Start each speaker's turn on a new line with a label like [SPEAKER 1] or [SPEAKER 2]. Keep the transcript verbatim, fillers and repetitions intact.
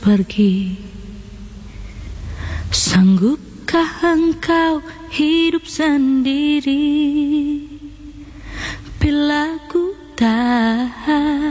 [SPEAKER 1] pergi. Sanggupkah engkau hidup sendiri bila ku tak